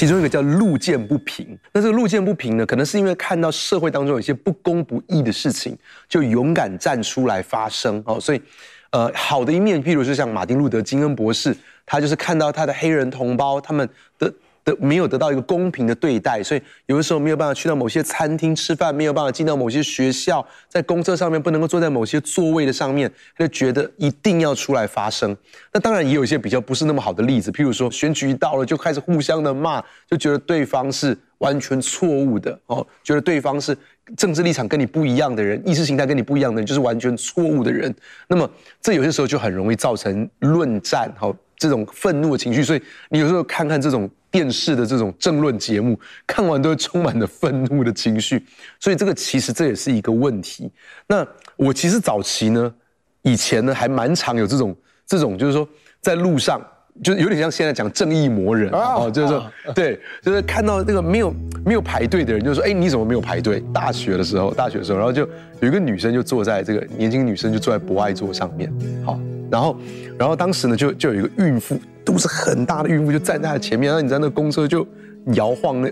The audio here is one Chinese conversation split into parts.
其中一个叫路见不平。那这个路见不平呢，可能是因为看到社会当中有一些不公不义的事情，就勇敢站出来发声哦。所以，好的一面，譬如说像马丁路德金恩博士，他就是看到他的黑人同胞他们没有得到一个公平的对待，所以有的时候没有办法去到某些餐厅吃饭，没有办法进到某些学校，在公车上面不能够坐在某些座位的上面，他就觉得一定要出来发声。那当然也有一些比较不是那么好的例子，譬如说选举一到了就开始互相的骂，就觉得对方是完全错误的哦，觉得对方是政治立场跟你不一样的人，意识形态跟你不一样的人，就是完全错误的人。那么这有些时候就很容易造成论战，好，这种愤怒的情绪。所以你有时候看看这种电视的这种政论节目，看完都会充满了愤怒的情绪。所以其实这也是一个问题。那我其实早期呢，以前呢还蛮常有这种就是说在路上。就有点像现在讲正义魔人哦，就是说，对，就是看到那个没有排队的人，就说，哎，你怎么没有排队？大学的时候，然后就有一个女生就坐在这个年轻女生就坐在博爱座上面，好，然后当时呢就有一个孕妇，肚子很大的孕妇就站在她的前面，然后你在那个公车就摇晃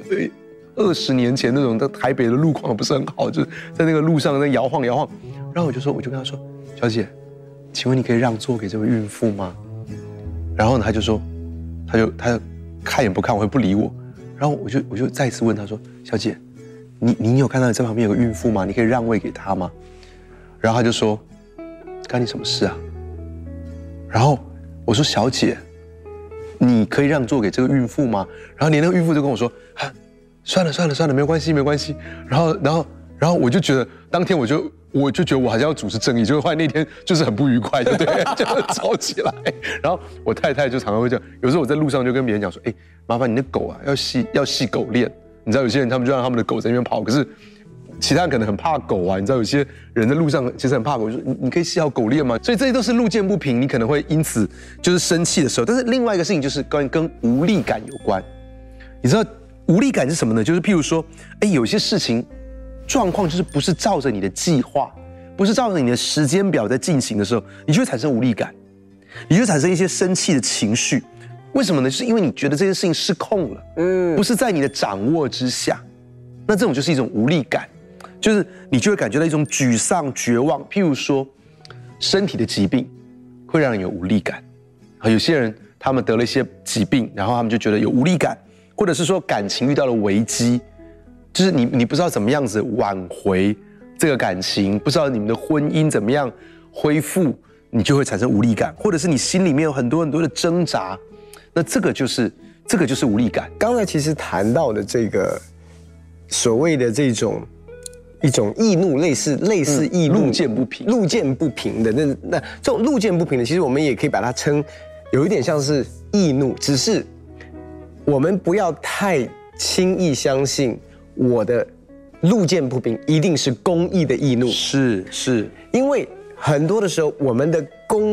20年前那种在台北的路况不是很好，就是在那个路上在摇晃，然后我就跟她说，小姐，请问你可以让座给这位孕妇吗？然后呢，他就说，他看也不看，我也不理我。然后我就再一次问他说：“小姐，你有看到你这旁边有个孕妇吗？你可以让位给她吗？”然后他就说：“干你什么事啊？”然后我说：“小姐，你可以让座给这个孕妇吗？”然后连那个孕妇就跟我说：“啊，算了，没关系。”然后我就觉得当天我就觉得我好像要主持正义，结果后来那天就是很不愉快，对不对？就吵起来。然后我太太就常常会这样，有时候我在路上就跟别人讲说：“哎，麻烦你的狗啊，要系狗链。”你知道有些人他们就让他们的狗在那边跑，可是其他人可能很怕狗啊。你知道有些人在路上其实很怕狗，就说你可以系好狗链吗？所以这些都是路见不平，你可能会因此就是生气的时候。但是另外一个事情就是跟无力感有关。你知道无力感是什么呢？就是譬如说，哎，有些事情。状况就是不是照着你的计划，不是照着你的时间表在进行的时候，你就会产生无力感，你就会产生一些生气的情绪。为什么呢？就是因为你觉得这件事情失控了，不是在你的掌握之下。那这种就是一种无力感，就是你就会感觉到一种沮丧、绝望。譬如说，身体的疾病会让人有无力感，有些人他们得了一些疾病，然后他们就觉得有无力感，或者是说感情遇到了危机。就是你不知道怎么样子挽回这个感情，不知道你们的婚姻怎么样恢复，你就会产生无力感，或者是你心里面有很多的挣扎，那这个就是无力感。 刚才其实谈到的这个所谓的一种易怒，类似易怒， 路见不平的那这种路见不平的，其实我们也可以把它称有一点像是易怒，只是我们不要太轻易相信。我的路见不平一定是公义的易怒， 是， 因为很多的时候，我们的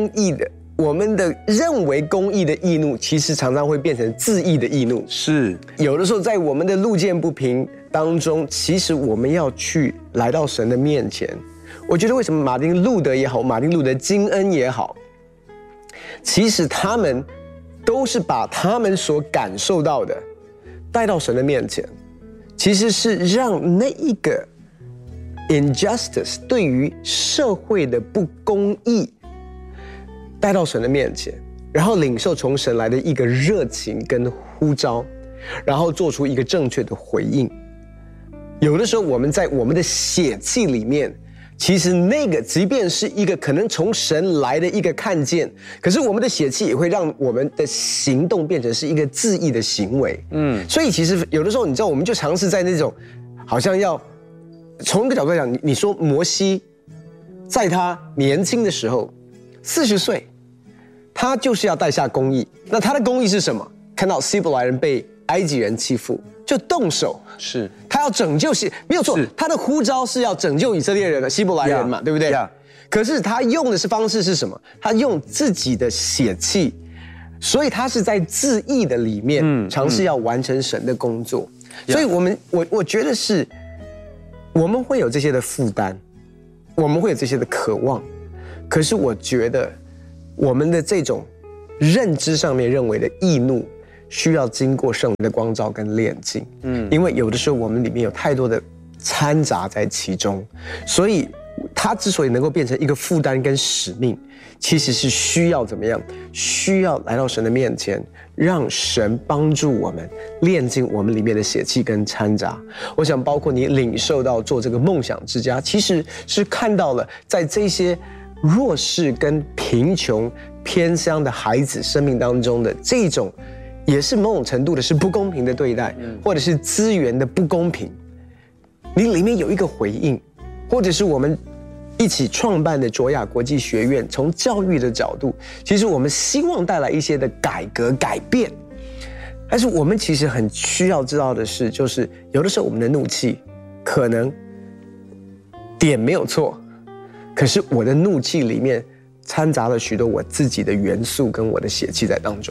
认为公义的易怒，其实常常会变成自义的易怒。 是， 有的时候在我们的路见不平当中，其实我们要去来到神的面前。我觉得为什么马丁路德也好，马丁路德金恩也好，其实他们都是把他们所感受到的带到神的面前。其实是让那一个 injustice 对于社会的不公义带到神的面前，然后领受从神来的一个热情跟呼召，然后做出一个正确的回应。有的时候我们在我们的血气里面，其实那个即便是一个可能从神来的一个看见，可是我们的血气也会让我们的行动变成是一个自义的行为。所以其实有的时候你知道，我们就尝试在那种好像要从一个角度来讲，你说摩西在他年轻的时候40岁，他就是要带下公义。那他的公义是什么？看到希伯来人被埃及人欺负，就动手， 是他要拯救，没有错，他的呼召是要拯救以色列人的希伯来人嘛，对不对？可是他用的方式是什么？他用自己的血气，所以他是在自义的里面尝试要完成神的工作。所以我觉得是，我们会有这些的负担，我们会有这些的渴望，可是我觉得我们的这种认知上面认为的易怒， 需要经过圣灵的光照跟炼净。因为有的时候我们里面有太多的掺杂在其中，所以它之所以能够变成一个负担跟使命，其实是需要怎么样？需要来到神的面前，让神帮助我们炼净我们里面的血气跟掺杂。我想包括你领受到做这个梦想之家，其实是看到了在这些弱势跟贫穷偏乡的孩子生命当中的这种，也是某种程度的是不公平的对待，或者是资源的不公平，你里面有一个回应，或者是我们一起创办的卓雅国际学院，从教育的角度，其实我们希望带来一些的改革改变。但是我们其实很需要知道的是，就是有的时候我们的怒气可能点没有错，可是我的怒气里面掺杂了许多我自己的元素跟我的血气在当中。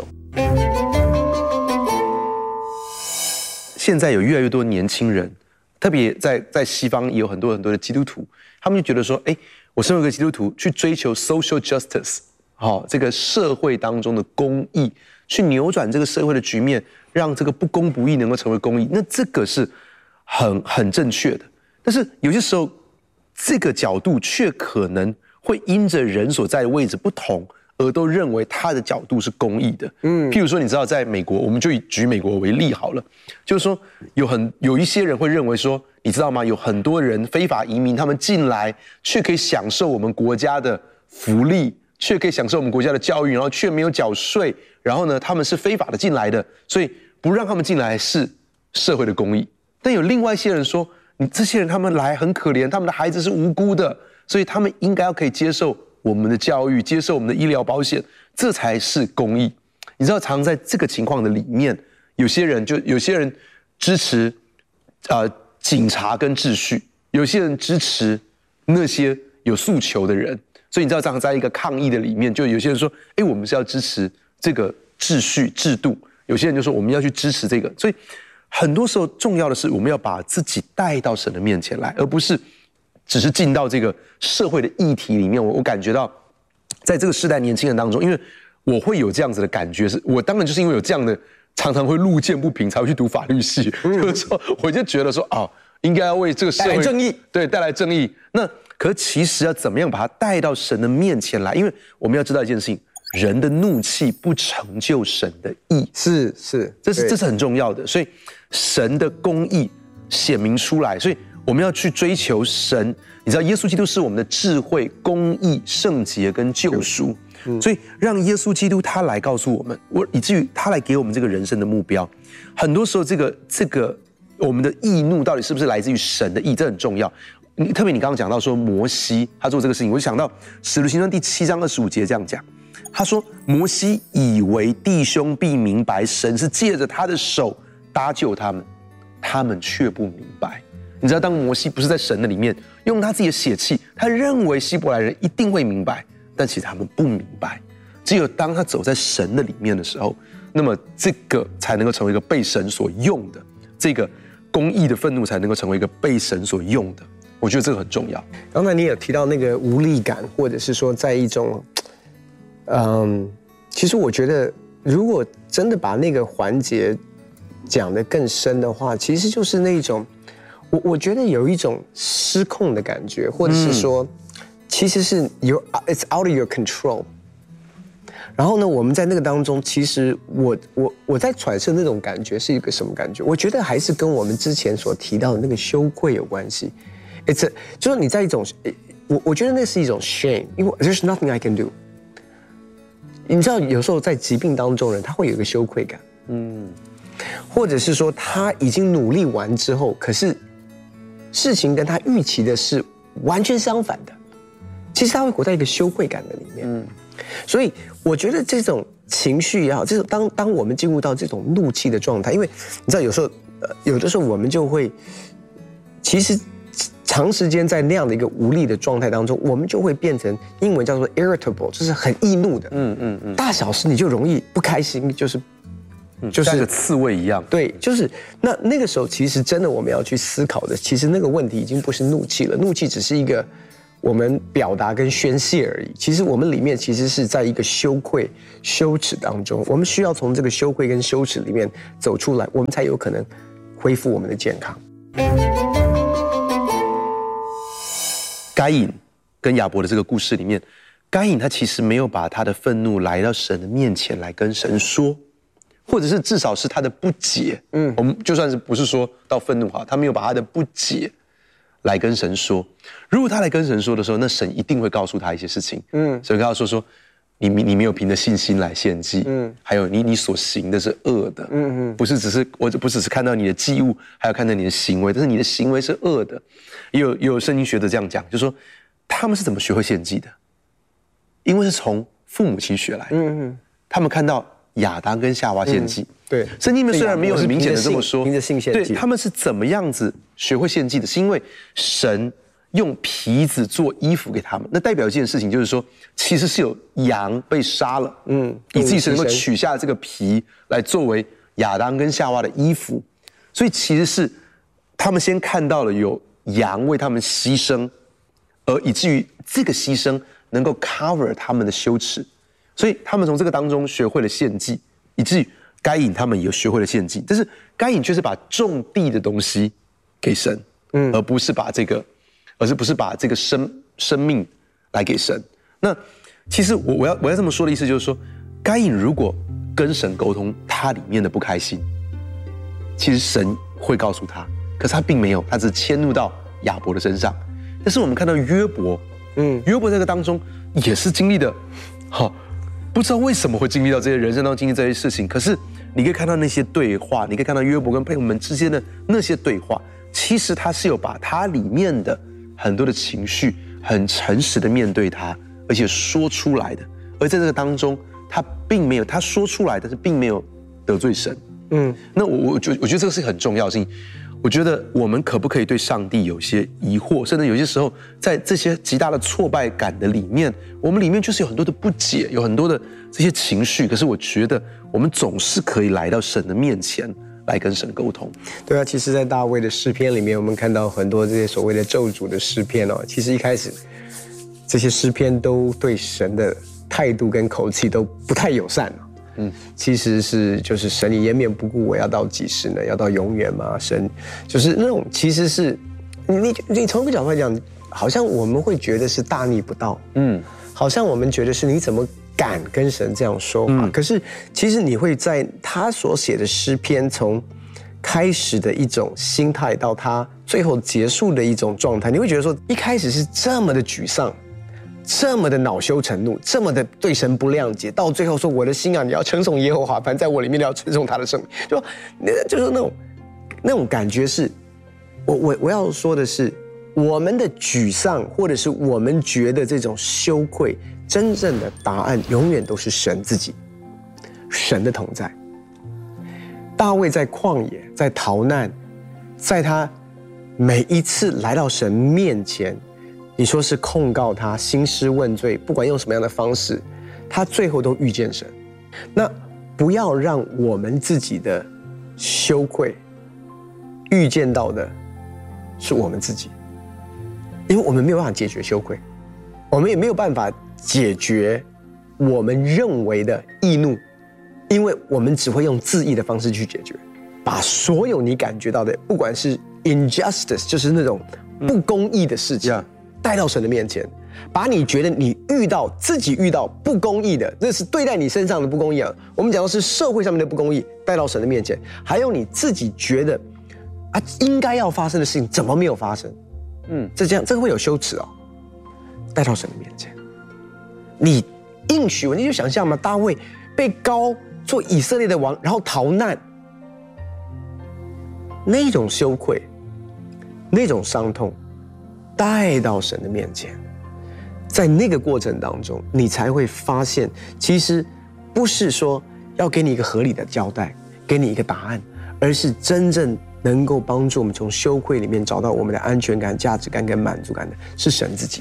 现在有越来越多年轻人，特别在西方也有很多的基督徒，他们就觉得说，我身为一个基督徒，去追求 social justice， 这个社会当中的公义，去扭转这个社会的局面，让这个不公不义能够成为公义，那这个是很正确的。但是有些时候，这个角度却可能会因着人所在的位置不同，而都认为他的角度是公义的。譬如说，你知道，在美国，我们就举美国为例好了，就是说有一些人会认为说，你知道吗？有很多人非法移民，他们进来却可以享受我们国家的福利，却可以享受我们国家的教育，然后却没有缴税，然后呢，他们是非法的进来的，所以不让他们进来是社会的公义。但有另外一些人说，你这些人他们来很可怜，他们的孩子是无辜的，所以他们应该要可以接受我们的教育，接受我们的医疗保险，这才是公义。你知道，常在这个情况的里面，有些人支持警察跟秩序，有些人支持那些有诉求的人。所以你知道，常在一个抗议的里面，就有些人说，我们是要支持这个秩序制度，有些人就说我们要去支持这个。所以很多时候重要的是，我们要把自己带到神的面前来，而不是只是进到这个社会的议题里面。我感觉到，在这个世代年轻人当中，因为我会有这样子的感觉，我当然就是因为有这样的，常常会路见不平才会去读法律系，就是说我就觉得说应该要为这个社会带来正义， 对，带来正义。那可其实要怎么样把它带到神的面前来？因为我们要知道一件事情，人的怒气不成就神的义， 是， 这是很重要的。所以神的公义显明出来，所以我们要去追求神。你知道，耶稣基督是我们的智慧、公义、圣洁跟救赎。所以让耶稣基督他来告诉我们，以至于他来给我们这个人生的目标。很多时候，这个我们的义怒到底是不是来自于神的义，这很重要。特别你刚刚讲到说摩西他做这个事情，我就想到使徒行传第7章25节这样讲，他说摩西以为弟兄必明白神是借着他的手搭救他们，他们却不明白。你知道，当摩西不是在神的里面用他自己的血气，他认为希伯来人一定会明白，但其实他们不明白。只有当他走在神的里面的时候，那么这个才能够成为一个被神所用的，这个公义的愤怒才能够成为一个被神所用的。我觉得这个很重要。 刚才你有提到那个无力感，或者是说在一种，其实我觉得，如果真的把那个环节讲得更深的话，其实就是那种，我觉得有一种失控的感觉，或者是说，其实是it's out of your control。然后呢，我们在那个当中，其实我在揣测那种感觉是一个什么感觉？我觉得还是跟我们之前所提到的那个羞愧有关系。就是你在一种，我觉得那是一种 shame， 因为 there's nothing I can do。你知道，有时候在疾病当中人他会有一个羞愧感，或者是说他已经努力完之后，可是事情跟他预期的是完全相反的，其实他会活在一个羞愧感的里面。所以我觉得这种情绪也好，这种当我们进入到这种怒气的状态，因为你知道有的时候我们就会，其实长时间在那样的一个无力的状态当中，我们就会变成英文叫做 irritable， 就是很易怒的。大小事你就容易不开心，就是像个刺猬一样。 对，就是那个时候，其实真的我们要去思考的，其实那个问题已经不是怒气了，怒气只是一个我们表达跟宣泄而已。其实我们里面其实是在一个羞愧、羞耻当中，我们需要从这个羞愧跟羞耻里面走出来，我们才有可能恢复我们的健康。 该隐跟亚伯的这个故事里面，该隐他其实没有把他的愤怒来到神的面前来跟神说，或者是至少是他的不解。我们就算是不是说到愤怒哈，他没有把他的不解来跟神说。如果他来跟神说的时候，那神一定会告诉他一些事情。神跟他说你没有凭着信心来献祭，还有你所行的是恶的，不是只是看到你的祭物，还要看到你的行为，但是你的行为是恶的。也有圣经学者这样讲，就说他们是怎么学会献祭的？因为是从父母亲学来的。他们看到亚当跟夏娃献祭， 对， 圣经里面虽然没有很明显的这么说， 凭着信献祭， 对，他们是怎么样子学会献祭的？是因为神用皮子做衣服给他们，那代表一件事情，就是说，其实是有羊被杀了，以至于神能够取下这个皮来作为亚当跟夏娃的衣服，所以其实是他们先看到了有羊为他们牺牲，而以至于这个牺牲能够 cover 他们的羞耻，所以他们从这个当中学会了献祭，以至于该隐他们也学会了献祭，但是该隐却是把种地的东西给神，而不是把这个生命来给神。那其实我要这么说的意思就是说，该隐如果跟神沟通他里面的不开心，其实神会告诉他，可是他并没有，他只迁怒到亚伯的身上。但是我们看到约伯，约伯这个当中也是经历的，不知道为什么会经历到这些人生当中经历这些事情，可是你可以看到那些对话，你可以看到约伯跟朋友们之间的那些对话，其实他是有把他里面的很多的情绪很诚实的面对他，而且说出来的。而在这个当中，他并没有，他说出来，但是并没有得罪神。那我觉得这个是很重要的事情。我觉得我们可不可以对上帝有些疑惑，甚至有些时候在这些极大的挫败感的里面，我们里面就是有很多的不解，有很多的这些情绪。可是我觉得我们总是可以来到神的面前来跟神沟通。 对啊，其实在大卫的诗篇里面，我们看到很多这些所谓的咒诅的诗篇哦，其实一开始这些诗篇都对神的态度跟口气都不太友善。其实是就是神你延绵不顾，我要到几时呢？要到永远吗？神就是那种其实是你从一个角度来讲，好像我们会觉得是大逆不道，好像我们觉得是你怎么敢跟神这样说话？可是其实你会在他所写的诗篇从开始的一种心态到他最后结束的一种状态，你会觉得说一开始是这么的沮丧，这么的恼羞成怒，这么的对神不谅解，到最后说我的心啊，你要称颂耶和华，凡在我里面你要称颂他的圣名，就是那种感觉是，我要说的是，我们的沮丧或者是我们觉得这种羞愧，真正的答案永远都是神自己，神的同在。大卫在旷野，在逃难，在他每一次来到神面前，你说是控告他兴师问罪，不管用什么样的方式，他最后都遇见神。那不要让我们自己的羞愧遇见到的是我们自己，因为我们没有办法解决羞愧，我们也没有办法解决我们认为的易怒，因为我们只会用自义的方式去解决，把所有你感觉到的，不管是 injustice， 就是那种不公义的事情，带到神的面前，把你觉得你自己遇到不公义的，这是对待你身上的不公义啊。我们讲的是社会上面的不公义，带到神的面前，还有你自己觉得应该要发生的事情怎么没有发生？这个会有羞耻哦，带到神的面前，你应许我，你就想象嘛，大卫被膏做以色列的王，然后逃难，那种羞愧，那种伤痛。带到神的面前，在那个过程当中，你才会发现，其实不是说要给你一个合理的交代，给你一个答案，而是真正能够帮助我们从羞愧里面找到我们的安全感、价值感跟满足感的，是神自己。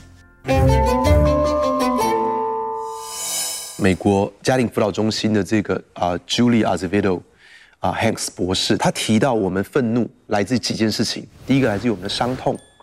美国家庭辅导中心的这个Julie Azevedo Hanks 博士，他提到我们愤怒来自几件事情，第一个来自于我们的伤痛。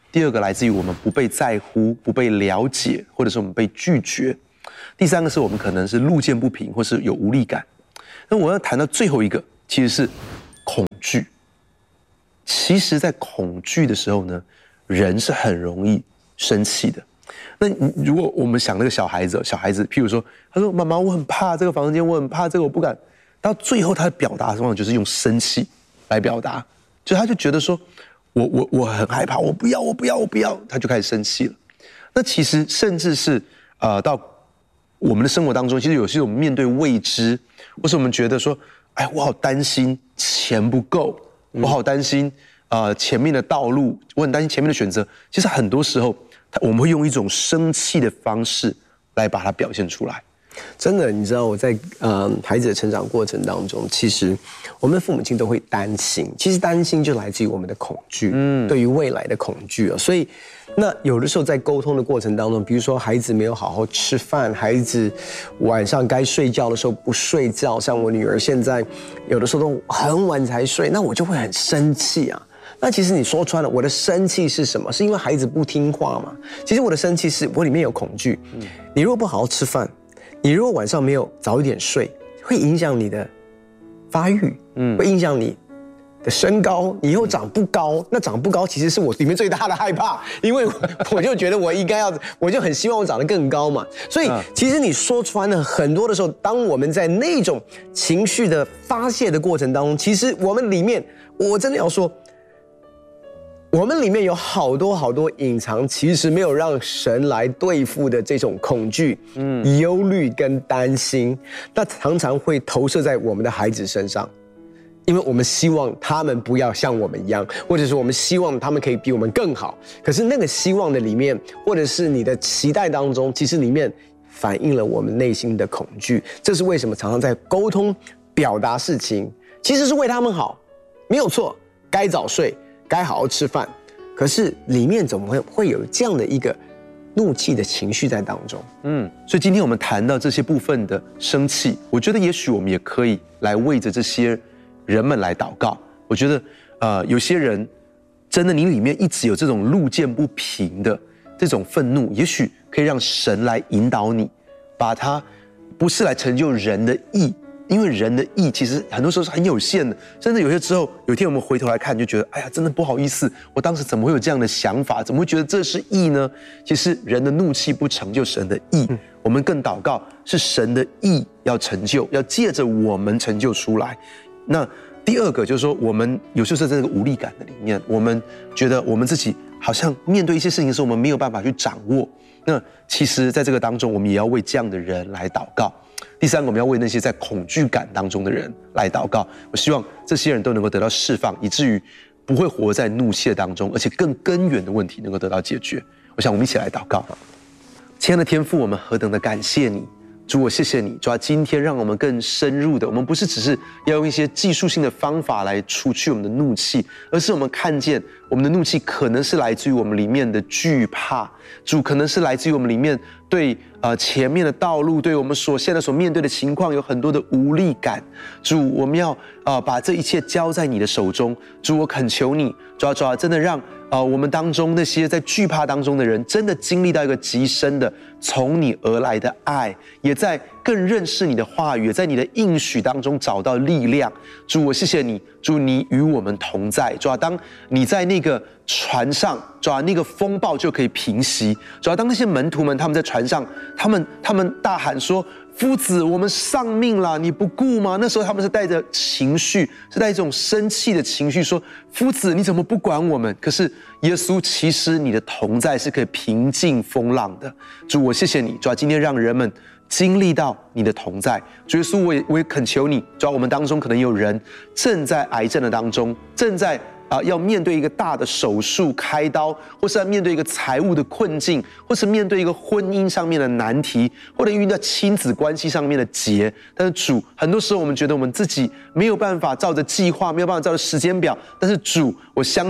第二个来自于我们不被在乎、不被了解，或者是我们被拒绝。第三个是我们可能是路见不平，或是有无力感。那我要谈到最后一个，其实是恐惧。其实，在恐惧的时候呢，人是很容易生气的。那如果我们想那个小孩子，譬如说，他说：“妈妈，我很怕这个房间，我很怕这个，我不敢。”到最后，他的表达往往就是用生气来表达，就他就觉得说，我很害怕，我不要，他就开始生气了。那其实甚至是到我们的生活当中，其实有些我们面对未知，或是我们觉得说，哎，我好担心钱不够，我好担心前面的道路，我很担心前面的选择。其实很多时候，我们会用一种生气的方式来把它表现出来。 真的，你知道我在孩子的成长过程当中，其实我们的父母亲都会担心，其实担心就来自于我们的恐惧，对于未来的恐惧啊。所以，那有的时候在沟通的过程当中，比如说孩子没有好好吃饭，孩子晚上该睡觉的时候不睡觉，像我女儿现在有的时候都很晚才睡，那我就会很生气啊。那其实你说穿了，我的生气是什么？是因为孩子不听话吗？其实我的生气是我里面有恐惧。你如果不好好吃饭，你如果晚上没有早一点睡，会影响你的发育，会影响你的身高，你以后长不高。那长不高其实是我里面最大的害怕，因为我就觉得我应该要，我就很希望我长得更高嘛。所以其实你说穿了，很多的时候，当我们在那种情绪的发泄的过程当中，其实我们里面，我真的要说，我们里面有好多隐藏，其实没有让神来对付的这种恐惧、忧虑跟担心，那常常会投射在我们的孩子身上，因为我们希望他们不要像我们一样，或者是我们希望他们可以比我们更好。可是那个希望的里面，或者是你的期待当中，其实里面反映了我们内心的恐惧。这是为什么常常在沟通、表达事情，其实是为他们好，没有错，该早睡。该好好吃饭，可是里面怎么会有这样的一个怒气的情绪在当中？ 所以今天我们谈到这些部分的生气，我觉得也许我们也可以来为着这些人们来祷告。我觉得有些人真的你里面一直有这种路见不平的这种愤怒，也许可以让神来引导你，把它不是来成就人的义。因为人的义其实很多时候是很有限的，甚至有些之后，有一天我们回头来看，就觉得，哎呀，真的不好意思，我当时怎么会有这样的想法？怎么会觉得这是义呢？其实人的怒气不成就神的义，我们更祷告是神的义要成就，要借着我们成就出来。那第二个就是说，我们有时候在这个无力感的里面，我们觉得我们自己好像面对一些事情的时候，我们没有办法去掌握。那其实在这个当中，我们也要为这样的人来祷告。第三个，我们要为那些在恐惧感当中的人来祷告。我希望这些人都能够得到释放，以至于不会活在怒气当中，而且更根源的问题能够得到解决。我想我们一起来祷告。亲爱的天父，我们何等的感谢你，主，我谢谢你，主啊，今天让我们更深入的，我们不是只是要用一些技术性的方法来除去我们的怒气，而是我们看见我们的怒气可能是来自于我们里面的惧怕，主，可能是来自于我们里面对前面的道路，对我们现在所面对的情况有很多的无力感。主，我们要把这一切交在你的手中。主，我恳求你，主啊，真的让我们当中那些在惧怕当中的人，真的经历到一个极深的从你而来的爱，也在更认识你的话语，也在你的应许当中找到力量。主，我谢谢你，主，你与我们同在。主啊，当你在那个船上，主啊，那个风暴就可以平息。主啊，当那些门徒们他们在船上，他们大喊说：“夫子，我们丧命了，你不顾吗？”那时候他们是带着情绪，是带一种生气的情绪，说：“夫子，你怎么不管我们？”可是耶稣，其实你的同在是可以平静风浪的。主，我谢谢你，主啊，今天让人们经历到你的同在。主耶稣，我也恳求你，主啊，我们当中可能有人正在癌症的当中，正在要面对一个大的手术开刀，或是要面对一个财务的困境，或是面对一个婚姻上面的难题，或者遇到亲子关系上面的结。但是主，很多时候我们觉得我们自己没有办法照着计划，没有办法照着时间表，但是主，我相信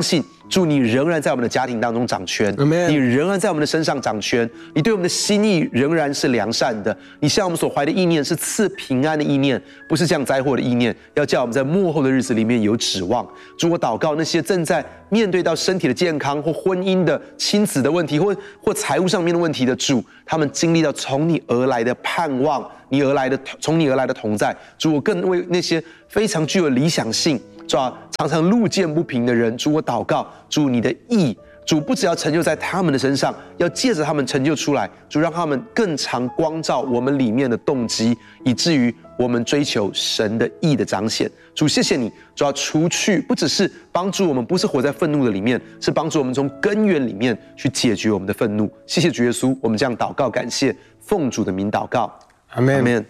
主，你仍然在我们的家庭当中掌权， Amen 你仍然在我们的身上掌权，你对我们的心意仍然是良善的，你向我们所怀的意念是赐平安的意念，不是降灾祸的意念，要叫我们在末后的日子里面有指望。主，我祷告那些正在面对到身体的健康或婚姻的亲子的问题，或财务上面的问题的主，他们经历到从你而来的盼望，从你而来的同在。主，我更为那些非常具有理想性，主啊，常常路见不平的人，主，我祷告，主，你的义，主不只要成就在他们的身上，要借着他们成就出来，主，让他们更常光照我们里面的动机，以至于我们追求神的义的彰显。主，谢谢你，主要除去，不只是帮助我们，不是活在愤怒的里面，是帮助我们从根源里面去解决我们的愤怒。谢谢主耶稣，我们这样祷告感谢，奉主的名祷告， 阿们。 阿们。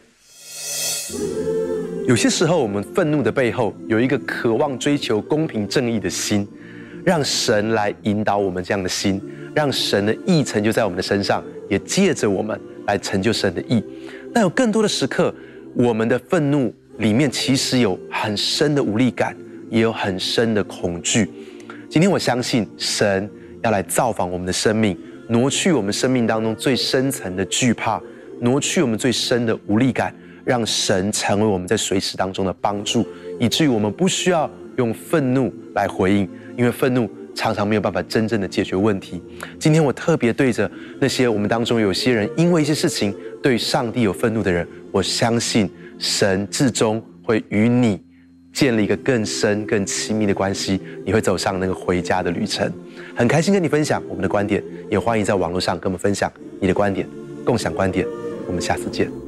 有些时候，我们愤怒的背后有一个渴望追求公平正义的心，让神来引导我们这样的心，让神的义成就在我们的身上，也借着我们来成就神的义。但有更多的时刻，我们的愤怒里面其实有很深的无力感，也有很深的恐惧。今天我相信神要来造访我们的生命，挪去我们生命当中最深层的惧怕，挪去我们最深的无力感，让神成为我们在随时当中的帮助，以至于我们不需要用愤怒来回应，因为愤怒常常没有办法真正的解决问题。今天我特别对着那些我们当中有些人因为一些事情对上帝有愤怒的人，我相信神至终会与你建立一个更深更亲密的关系，你会走上那个回家的旅程。很开心跟你分享我们的观点，也欢迎在网络上跟我们分享你的观点，共享观点。我们下次见。